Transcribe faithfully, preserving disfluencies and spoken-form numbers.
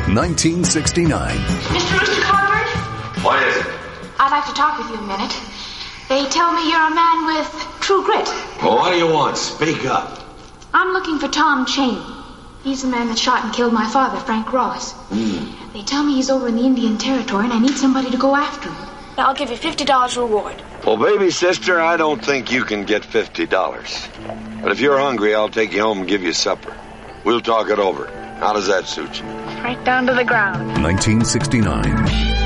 nineteen sixty-nine. Mister Rooster Cogburn? What is it? I'd like to talk with you a minute. They tell me you're a man with true grit. Well, what do you want? Speak up. I'm looking for Tom Cheney. He's the man that shot and killed my father, Frank Ross. Mm. They tell me he's over in the Indian Territory, and I need somebody to go after him. I'll give you fifty dollars reward. Well, baby sister, I don't think you can get fifty dollars. But if you're hungry, I'll take you home and give you supper. We'll talk it over. How does that suit you? Right down to the ground. nineteen sixty-nine.